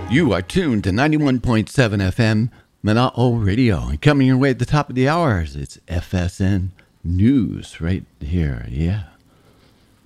You are tuned to 91.7 FM, Mana'o Radio. And coming your way at the top of the hours, it's FSN News right here. Yeah.